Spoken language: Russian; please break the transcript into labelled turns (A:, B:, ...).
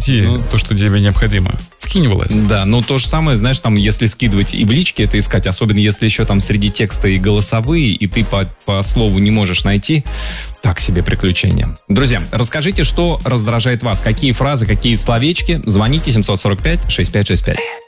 A: найти то, что тебе необходимо. Скинь в ЛС.
B: Да, но то же самое, знаешь, там, если скидывать и в личке это искать, особенно если еще там среди текста и голосовые, и ты по слову не можешь найти, так себе приключения. Друзья, расскажите, что раздражает вас, какие фразы, какие словечки. Звоните 745-6565.